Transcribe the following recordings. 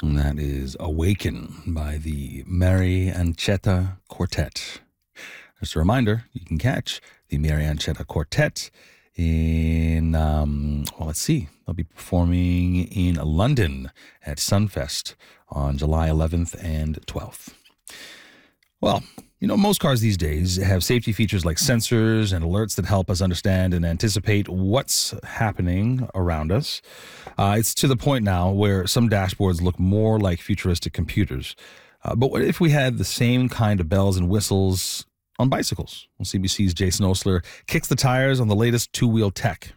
And that is Awaken by the Marianchetta Quartet. Just a reminder, you can catch the Marianchetta Quartet in, they'll be performing in London at Sunfest on July 11th and 12th. Well, most cars these days have safety features like sensors and alerts that help us understand and anticipate what's happening around us. It's to the point now where some dashboards look more like futuristic computers. But what if we had the same kind of bells and whistles on bicycles? Well, CBC's Jason Osler kicks the tires on the latest two-wheel tech.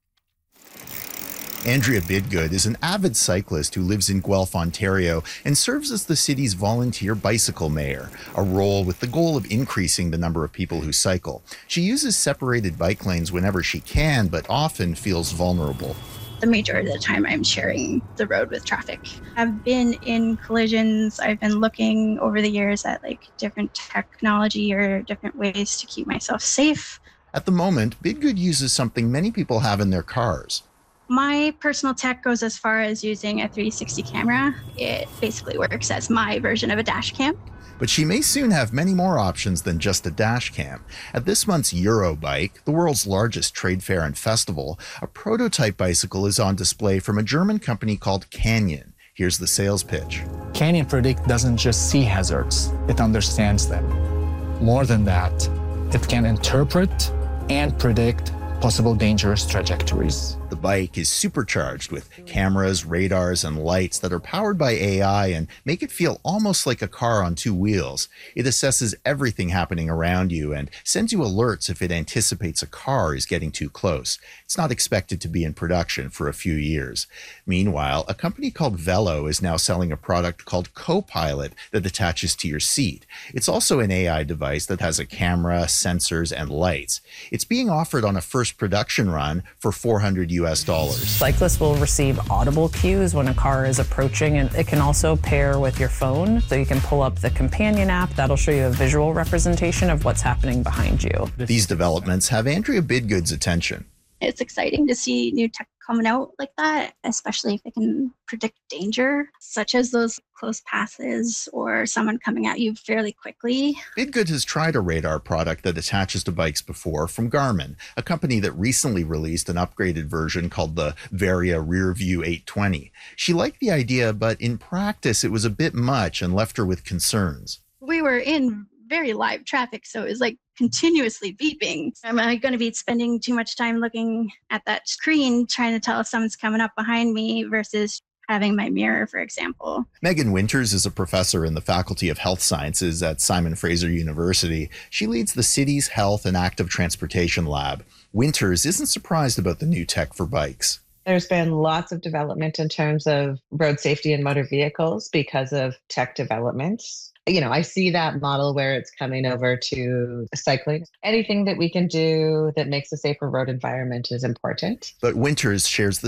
Andrea Bidgood is an avid cyclist who lives in Guelph, Ontario, and serves as the city's volunteer bicycle mayor, a role with the goal of increasing the number of people who cycle. She uses separated bike lanes whenever she can, but often feels vulnerable. The majority of the time I'm sharing the road with traffic. I've been in collisions. I've been looking over the years at different technology or different ways to keep myself safe. At the moment, Bidgood uses something many people have in their cars. My personal tech goes as far as using a 360 camera. It basically works as my version of a dash cam. But she may soon have many more options than just a dash cam. At this month's Eurobike, the world's largest trade fair and festival, a prototype bicycle is on display from a German company called Canyon. Here's the sales pitch. Canyon Predict doesn't just see hazards, it understands them. More than that, it can interpret and predict possible dangerous trajectories. The bike is supercharged with cameras, radars, and lights that are powered by AI and make it feel almost like a car on two wheels. It assesses everything happening around you and sends you alerts if it anticipates a car is getting too close. It's not expected to be in production for a few years. Meanwhile, a company called Velo is now selling a product called Copilot that attaches to your seat. It's also an AI device that has a camera, sensors, and lights. It's being offered on a first production run for $400 US. Cyclists will receive audible cues when a car is approaching, and it can also pair with your phone. So you can pull up the companion app that'll show you a visual representation of what's happening behind you. These developments have Andrea Bidgood's attention. It's exciting to see new tech coming out like that, especially if it can predict danger, such as those close passes or someone coming at you fairly quickly. Bidgood has tried a radar product that attaches to bikes before from Garmin, a company that recently released an upgraded version called the Varia Rearview 820. She liked the idea, but in practice it was a bit much and left her with concerns. We were in very live traffic, so it was continuously beeping. Am I going to be spending too much time looking at that screen trying to tell if someone's coming up behind me versus having my mirror, for example? Megan Winters is a professor in the Faculty of Health Sciences at Simon Fraser University. She leads the city's Health and Active Transportation Lab. Winters isn't surprised about the new tech for bikes. There's been lots of development in terms of road safety in motor vehicles because of tech developments. I see that model where it's coming over to cycling. Anything that we can do that makes a safer road environment is important. But Winters shares the